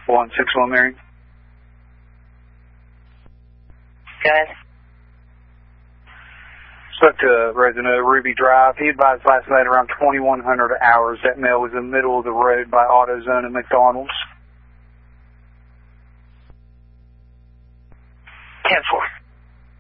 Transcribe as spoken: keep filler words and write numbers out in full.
one six one Mary. Go ahead. Spoke to resident of Ruby Drive. He advised last night around twenty-one hundred hours that male was in the middle of the road by AutoZone and McDonald's. ten four.